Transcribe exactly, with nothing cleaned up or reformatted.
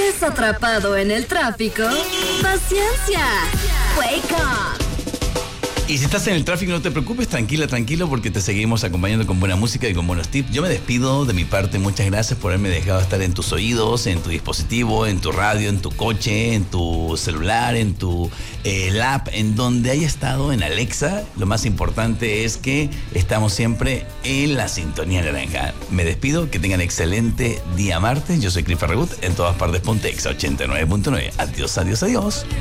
¿Sigues atrapado en el tráfico? ¡Paciencia! ¡Wake up! Y si estás en el tráfico, no te preocupes, tranquila, tranquilo, porque te seguimos acompañando con buena música y con buenos tips. Yo me despido de mi parte, muchas gracias por haberme dejado estar en tus oídos, en tu dispositivo, en tu radio, en tu coche, en tu celular, en tu eh, lap, en donde haya estado, en Alexa. Lo más importante es que estamos siempre en la sintonía naranja. Me despido, que tengan excelente día martes. Yo soy Chris Ferragut, en todas partes Pontexa ochenta y nueve punto nueve. Adiós, adiós, adiós.